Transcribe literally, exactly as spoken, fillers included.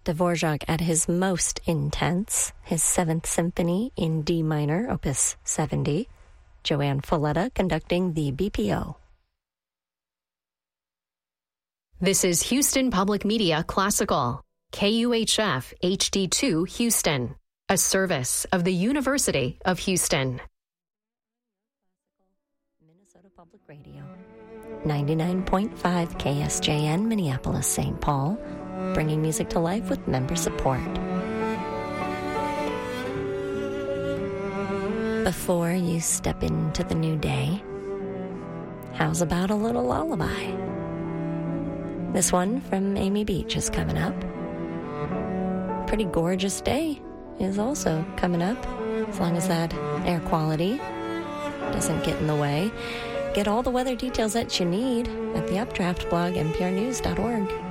Dvorak at his most intense, his Seventh Symphony in D minor, opus seventy. Joanne Folletta conducting the B P O. This is Houston Public Media Classical, K U H F H D two Houston, a service of the University of Houston. Minnesota Public Radio, ninety-nine point five K S J N, Minneapolis, Saint Paul, bringing music to life with member support. Before you step into the new day, how's about a little lullaby? This one from Amy Beach is coming up. Pretty Gorgeous Day is also coming up, as long as that air quality doesn't get in the way. Get all the weather details that you need at the Updraft blog, n p r news dot org.